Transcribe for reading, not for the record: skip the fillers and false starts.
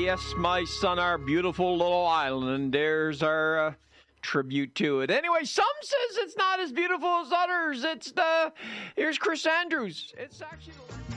yes, my son, our beautiful little island, and there's our tribute to it. Anyway, some says it's not as beautiful as others. Here's Chris Andrews. It's actually